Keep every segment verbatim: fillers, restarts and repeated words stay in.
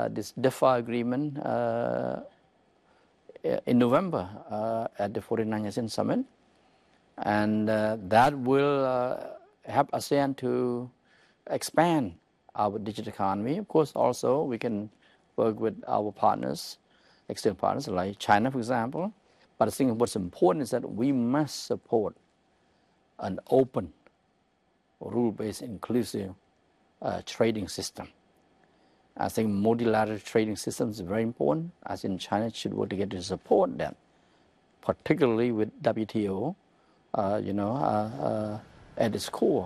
this D F A agreement uh, in November uh, at the forty-ninth ASEAN Summit. And uh, that will uh, help ASEAN to expand our digital economy. Of course, also we can work with our partners, external partners like China, for example. But I think what's important is that we must support an open, rule-based, inclusive uh, trading system. I think multilateral trading systems is very important. I think China should work together to support that, particularly with W T O. Uh, you know, uh, uh, at its core.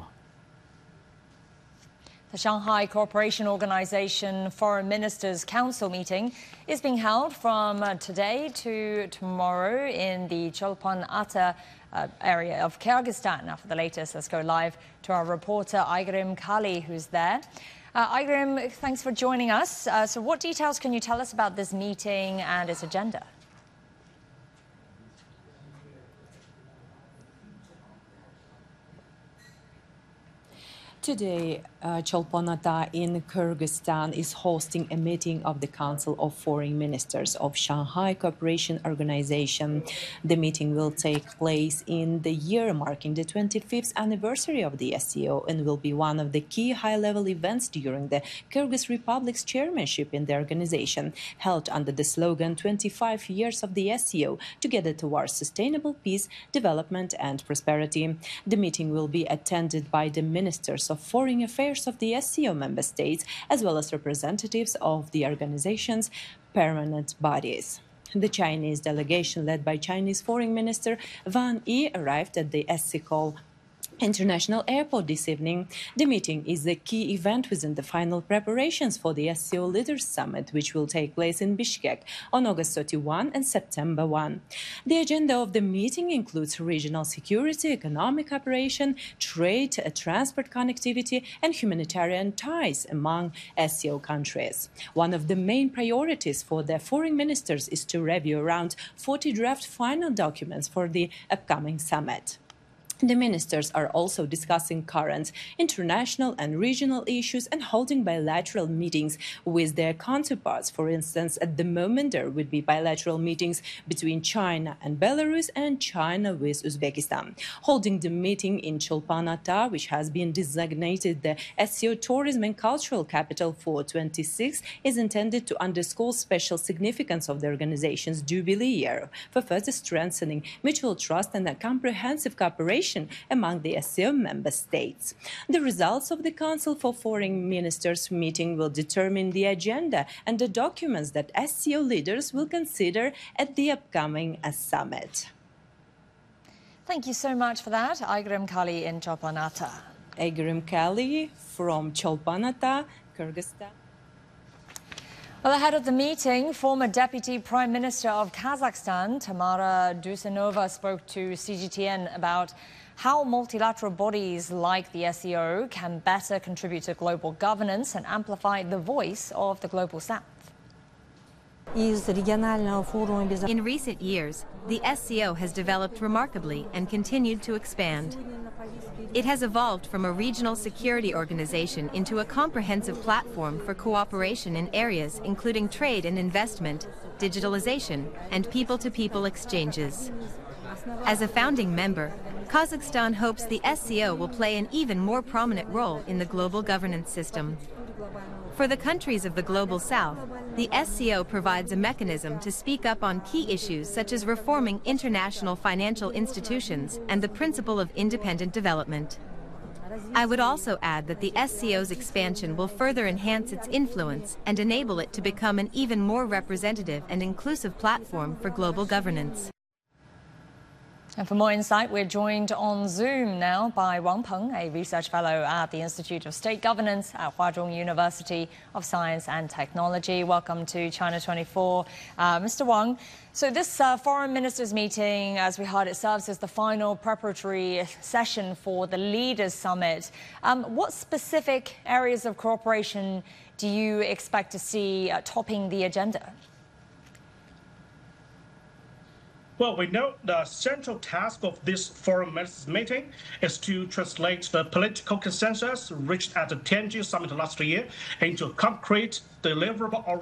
The Shanghai Cooperation Organization Foreign Ministers Council meeting is being held from uh, today to tomorrow in the Cholpon Ata uh, area of Kyrgyzstan. Now, for the latest, let's go live to our reporter Aygrim Kali, who's there. Uh, Aygrim, thanks for joining us. Uh, so what details can you tell us about this meeting and its agenda? Today, uh, Cholpon Ata in Kyrgyzstan is hosting a meeting of the Council of Foreign Ministers of Shanghai Cooperation Organization. The meeting will take place in the year marking the twenty-fifth anniversary of the S C O and will be one of the key high-level events during the Kyrgyz Republic's chairmanship in the organization, held under the slogan twenty-five years of the S C O, together towards sustainable peace, development and prosperity. The meeting will be attended by the ministers of Foreign Affairs of the S C O member states, as well as representatives of the organization's permanent bodies. The Chinese delegation, led by Chinese Foreign Minister Wang Yi, arrived at the S C O International Airport this evening. The meeting is the key event within the final preparations for the S C O Leaders Summit, which will take place in Bishkek on August thirty-first and September first. The agenda of the meeting includes regional security, economic cooperation, trade, transport connectivity, and humanitarian ties among S C O countries. One of the main priorities for the foreign ministers is to review around forty draft final documents for the upcoming summit. The ministers are also discussing current international and regional issues and holding bilateral meetings with their counterparts. For instance, at the moment there would be bilateral meetings between China and Belarus and China with Uzbekistan. Holding the meeting in Cholpon Ata, which has been designated the S C O Tourism and Cultural Capital for twenty-six, is intended to underscore special significance of the organization's jubilee year for further strengthening mutual trust and a comprehensive cooperation among the S C O member states. The results of the Council for Foreign Ministers meeting will determine the agenda and the documents that S C O leaders will consider at the upcoming summit. Thank you so much for that, Aygrim Kali in Cholpon Ata. Aygrim Kali from Cholpon Ata, Kyrgyzstan. Well, ahead of the meeting, former Deputy Prime Minister of Kazakhstan, Tamara Dusanova, spoke to C G T N about how multilateral bodies like the S C O can better contribute to global governance and amplify the voice of the Global South. In recent years, the S C O has developed remarkably and continued to expand. It has evolved from a regional security organization into a comprehensive platform for cooperation in areas including trade and investment, digitalization, and people-to-people exchanges. As a founding member, Kazakhstan hopes the S C O will play an even more prominent role in the global governance system. For the countries of the Global South, the S C O provides a mechanism to speak up on key issues such as reforming international financial institutions and the principle of independent development. I would also add that the S C O's expansion will further enhance its influence and enable it to become an even more representative and inclusive platform for global governance. And for more insight, we're joined on Zoom now by Wang Peng, a research fellow at the Institute of State Governance at Huazhong University of Science and Technology. Welcome to China twenty-four, uh, Mister Wang. So this uh, foreign ministers meeting, as we heard, it serves as the final preparatory session for the Leaders Summit. Um, what specific areas of cooperation do you expect to see uh, topping the agenda? Well, we know the central task of this foreign ministers meeting is to translate the political consensus reached at the Tianjin summit last year into concrete, deliverable